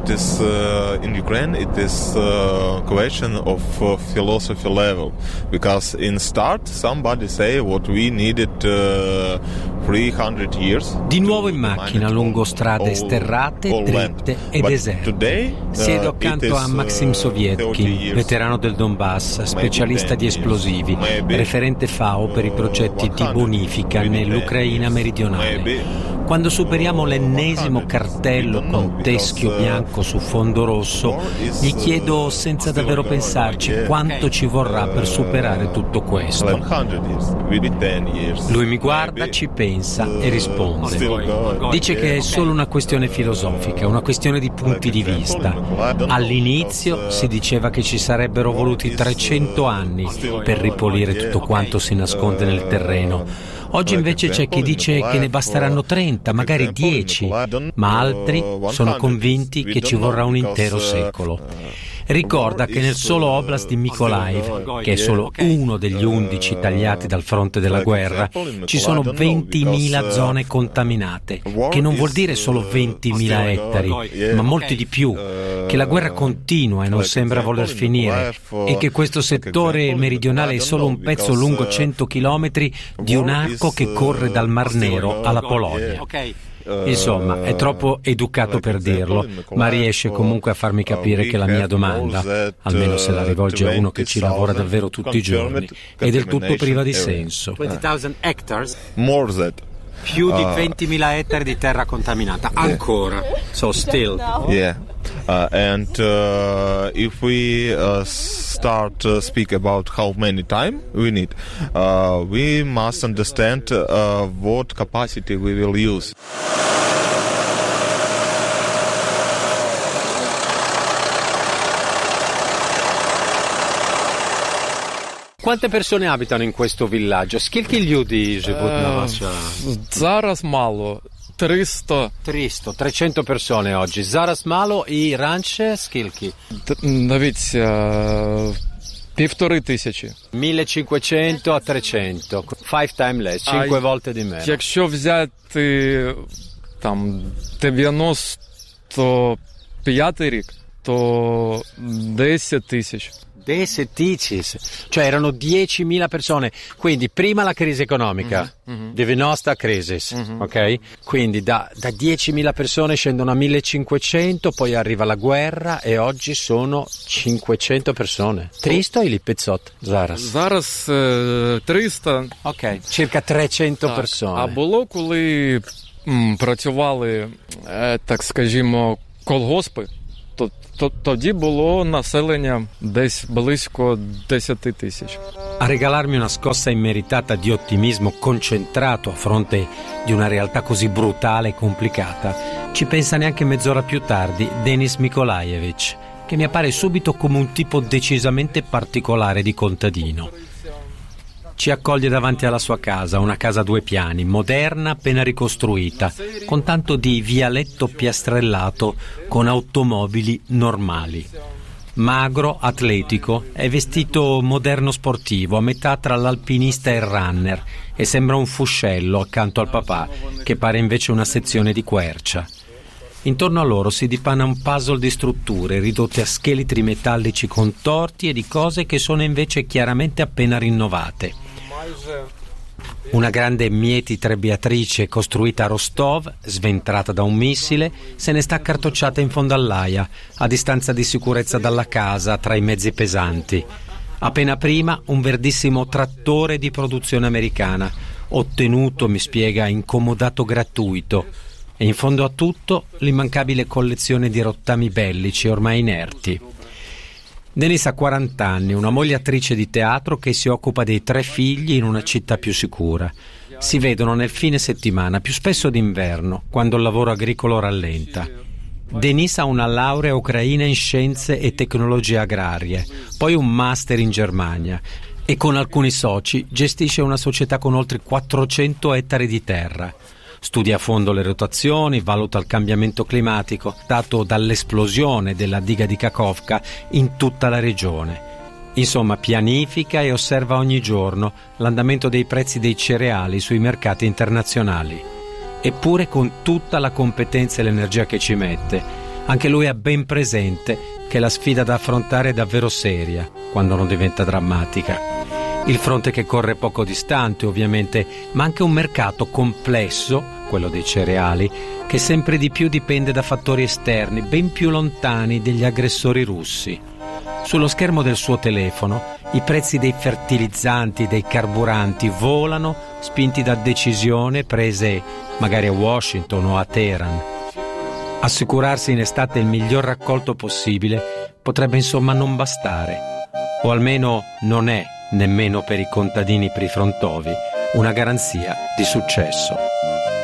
it is in Ukraine. It is a question of philosophy level, because in start somebody say what we needed 300 years. Di nuovo in macchina lungo strade sterrate, dritte e deserte. Siedo accanto a Maxim Sovietkin, veterano del Donbass, specialista di esplosivi, referente FAO per i progetti di bonifica nell'Ucraina meridionale. Quando superiamo l'ennesimo cartello con teschio bianco su fondo rosso, gli chiedo senza davvero pensarci quanto ci vorrà per superare tutto questo. Lui mi guarda, ci pensa e risponde. Dice che è solo una questione filosofica, una questione di punti di vista. All'inizio si diceva che ci sarebbero voluti 300 anni per ripulire tutto quanto si nasconde nel terreno. Oggi invece c'è chi dice che ne basteranno 30, magari 10, ma altri sono convinti che ci vorrà un intero secolo. Ricorda che nel solo oblast di Mykolaiv, che è solo uno degli 11 tagliati dal fronte della guerra, ci sono 20.000 zone contaminate, che non vuol dire solo 20.000 ettari, ma molti di più, che la guerra continua e non sembra voler finire, e che questo settore meridionale è solo un pezzo lungo 100 chilometri di un arco che corre dal Mar Nero alla Polonia. Insomma, è troppo educato per dirlo, ma riesce comunque a farmi capire che la mia domanda, almeno se la rivolge a uno che ci lavora davvero tutti i giorni, è del tutto priva di senso. 20.000 hectares? More than. Più di 20.000 ettari di terra contaminata, ancora. So still. Yeah. And if we start speak about how many time we need, we must understand what capacity we will use. Quante persone abitano in questo villaggio? Скільки люди живуть на ваша? Зараз мало. 300. 300 persone oggi. Зараз мало і раніше скільки? Дивіться, 1500. 1500 a 300. 5 times less, 5 volte di meno. Якщо взяти там 95 рік, то 10 тисяч. 10 ticis, cioè erano 10.000 persone, quindi prima la crisi economica, 90 crisi, ok? Quindi da 10.000 persone scendono a 1.500, poi arriva la guerra e oggi sono 500 persone. 300 или 500 зараз? Зараз 300. Ok, circa 300 persone. А було, коли працювали, так скажімо, колгоспи, тоді було населення десь близько 10 тисяч. A regalarmi una scossa immeritata di ottimismo concentrato a fronte di una realtà così brutale e complicata, ci pensa neanche mezz'ora più tardi Denis Mykolaievich, che mi appare subito come un tipo decisamente particolare di contadino. Ci accoglie davanti alla sua casa, una casa a 2 piani, moderna, appena ricostruita, con tanto di vialetto piastrellato con automobili normali. Magro, atletico, è vestito moderno sportivo, a metà tra l'alpinista e il runner, e sembra un fuscello accanto al papà, che pare invece una sezione di quercia. Intorno a loro si dipana un puzzle di strutture ridotte a scheletri metallici contorti e di cose che sono invece chiaramente appena rinnovate. Una grande mieti trebbiatrice costruita a Rostov, sventrata da un missile, se ne sta accartocciata in fondo all'aia, a distanza di sicurezza dalla casa, tra i mezzi pesanti. Appena prima un verdissimo trattore di produzione americana, ottenuto, mi spiega, in comodato gratuito, e in fondo a tutto l'immancabile collezione di rottami bellici ormai inerti. Denis ha 40 anni, una moglie attrice di teatro che si occupa dei 3 figli in una città più sicura. Si vedono nel fine settimana, più spesso d'inverno, quando il lavoro agricolo rallenta. Denis ha una laurea ucraina in scienze e tecnologie agrarie, poi un master in Germania e con alcuni soci gestisce una società con oltre 400 ettari di terra. Studia a fondo le rotazioni, valuta il cambiamento climatico dato dall'esplosione della diga di Kakhovka in tutta la regione. Insomma, pianifica e osserva ogni giorno l'andamento dei prezzi dei cereali sui mercati internazionali. Eppure, con tutta la competenza e l'energia che ci mette, Anche lui ha ben presente che la sfida da affrontare è davvero seria quando non diventa drammatica. Il fronte che corre poco distante, ovviamente, ma anche un mercato complesso, quello dei cereali, che sempre di più dipende da fattori esterni, ben più lontani degli aggressori russi. Sullo schermo del suo telefono i prezzi dei fertilizzanti, dei carburanti volano, spinti da decisioni prese magari a Washington o a Teheran. Assicurarsi in estate il miglior raccolto possibile potrebbe insomma non bastare, o almeno non è, nemmeno per i contadini prefrontovi, una garanzia di successo.